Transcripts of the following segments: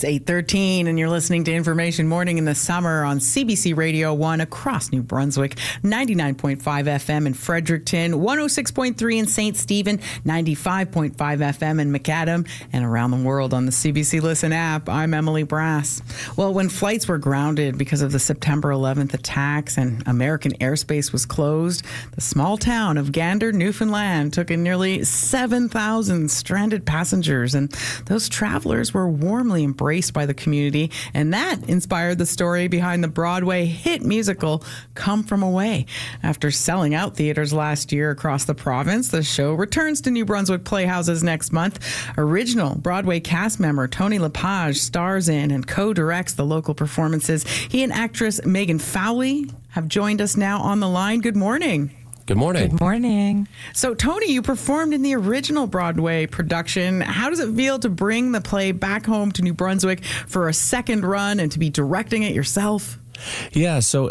It's 8:13, and you're listening to Information Morning in the Summer on CBC Radio 1 across New Brunswick, 99.5 FM in Fredericton, 106.3 in St. Stephen, 95.5 FM in McAdam, and around the world on the CBC Listen app. I'm Emily Brass. Well, when flights were grounded because of the September 11th attacks and American airspace was closed, the small town of Gander, Newfoundland took in nearly 7,000 stranded passengers, and those travelers were warmly embraced by the community, and that inspired the story behind the Broadway hit musical Come From Away. After selling out theaters last year across the province, the show returns to New Brunswick Playhouses next month. Original Broadway cast member Tony Lepage stars in and co-directs the local performances. He and actress Megan Fowley have joined us now on the line. Good morning. Good morning. Good morning. So, Tony, you performed in the original Broadway production. How does it feel to bring the play back home to New Brunswick for a second run and to be directing it yourself? Yeah, so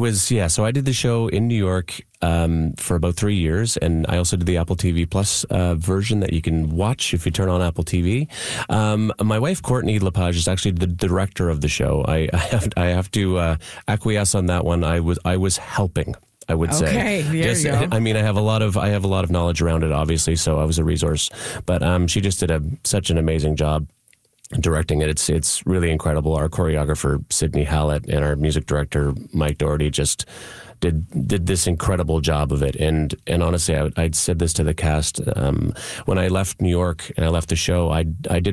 so I did the show in New York for about 3 years, and I also did the Apple TV Plus version that you can watch if you turn on Apple TV. My wife, Courtney Lepage, is actually the director of the show. I have to acquiesce on that one. I was helping, I would say. Okay, there you go. I mean, I have a lot of knowledge around it, obviously, so I was a resource. But she just did such an amazing job directing it. It's really incredible. Our choreographer, Sydney Hallett, and our music director, Mike Doherty, just did this incredible job of it. And honestly, I'd said this to the cast when I left New York and I left the show. I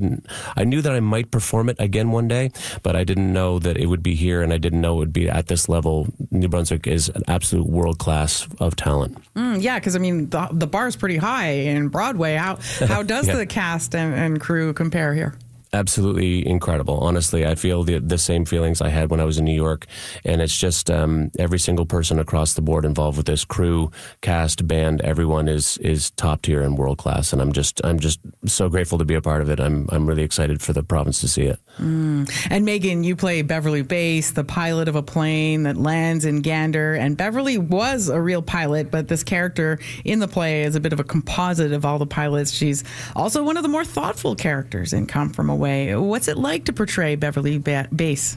knew that I might perform it again one day, but I didn't know that it would be here, and I didn't know it would be at this level. New Brunswick is an absolute world class of talent. Yeah, because I mean the bar's pretty high in Broadway. How does the cast and crew compare here? Absolutely incredible. Honestly, I feel the same feelings I had when I was in New York, and it's just every single person across the board involved with this crew, cast, band, everyone is top tier and world class, and I'm just so grateful to be a part of it. I'm really excited for the province to see it. And Megan, you play Beverly Bass, the pilot of a plane that lands in Gander, and Beverly was a real pilot, but this character in the play is a bit of a composite of all the pilots. She's also one of the more thoughtful characters in Come From Away. What's it like to portray Beverly Bass?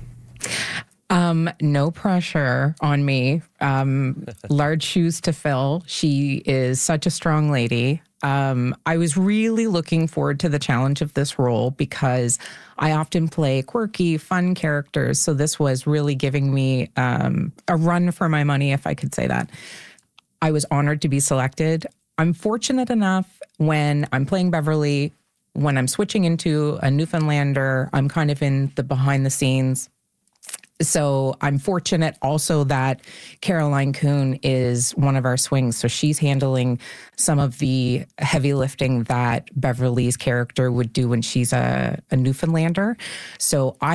No pressure on me. Large shoes to fill. She is such a strong lady. I was really looking forward to the challenge of this role because I often play quirky, fun characters. So this was really giving me a run for my money, if I could say that. I was honored to be selected. I'm fortunate enough when I'm playing Beverly, when I'm switching into a Newfoundlander, I'm kind of in the behind the scenes. So I'm fortunate also that Caroline Kuhn is one of our swings. So she's handling some of the heavy lifting that Beverly's character would do when she's a Newfoundlander. So I